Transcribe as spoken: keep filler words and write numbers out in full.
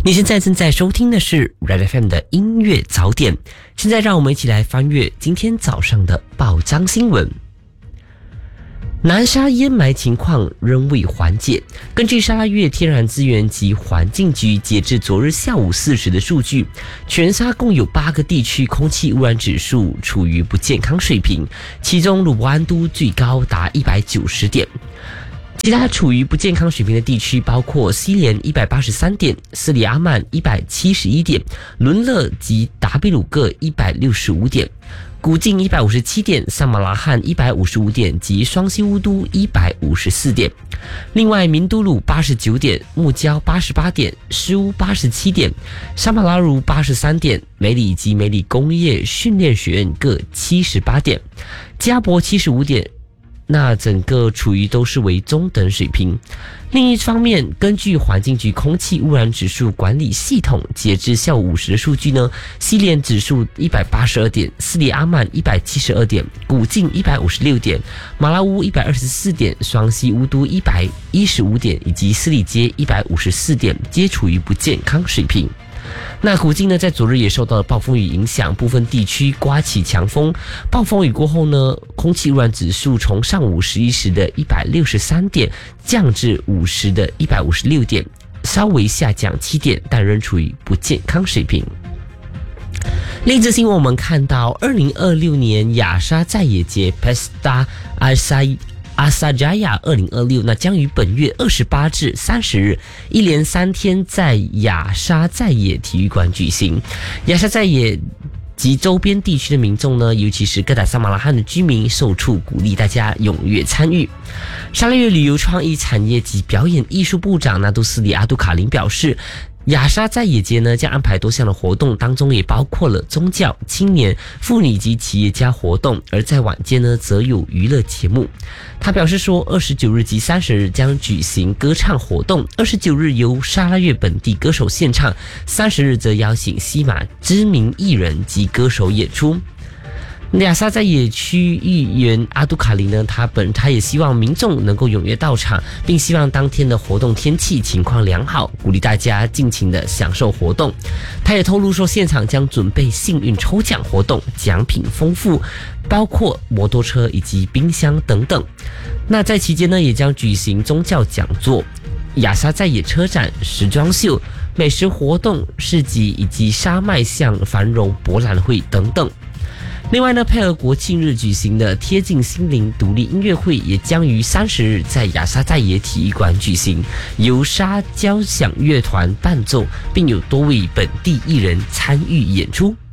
你现在正在收听的是 Red F M 的音乐早点。现在让我们一起来翻阅今天早上的报章新闻。南沙淹埋情况仍未缓解。根据沙拉越天然资源及环境局截至昨日下午四时的数据，全沙共有八个地区空气污染指数处于不健康水平，其中鲁伯安都最高达一百九十点。其他处于不健康水平的地区包括西连一百八十三点、斯里阿曼一百七十一点、伦勒及达比鲁各一百六十五点、古晋一百五十七点、萨马拉罕一百五十五点及双溪乌都一百五十四点。另外，明都鲁八十九点、木焦八十八点、施乌八十七点、沙马拉如八十三点、梅里及梅里工业训练学院各七十八点、加博七十五点。那整个处于都是为中等水平。另一方面，根据环境局空气污染指数管理系统截至下午五时的数据呢，西连指数一百八十二点，斯里阿曼一百七十二点，古晋一百五十六点，马拉乌一百二十四点，双溪乌都一百一十五点以及斯里街一百五十四点皆处于不健康水平。那古晋呢，在昨日也受到了暴风雨影响，部分地区刮起强风。暴风雨过后呢，空气污染指数从上午十一时的一百六十三点降至午时的一百五十六点，稍微下降七点，但仍处于不健康水平。另一则新闻，我们看到二零二六年亚沙在野节 Pesta Asai阿萨加亚二零二六，那将于本月二十八至三十日一连三天在亚沙在野体育馆举行。亚沙在野及周边地区的民众呢，尤其是各打萨马拉罕的居民，受处鼓励大家踊跃参与。沙拉越旅游创意产业及表演艺术部长纳杜斯里阿杜卡林表示，亚沙在野节呢将安排多项的活动，当中也包括了宗教、青年、妇女及企业家活动，而在晚间呢则有娱乐节目。他表示说，二十九日及三十日将举行歌唱活动，二十九日由沙拉越本地歌手献唱，三十日则邀请西马知名艺人及歌手演出。亚沙在野区议员阿杜卡林呢，他本他也希望民众能够踊跃到场，并希望当天的活动天气情况良好，鼓励大家尽情的享受活动。他也透露说，现场将准备幸运抽奖活动，奖品丰富，包括摩托车以及冰箱等等。那在期间呢，也将举行宗教讲座、亚沙在野车展、时装秀、美食活动、市集以及沙麦巷繁荣博览会等等。另外呢，配合国庆日举行的贴近心灵独立音乐会也将于三十日在亚沙在野体育馆举行，由沙交响乐团伴奏，并有多位本地艺人参与演出。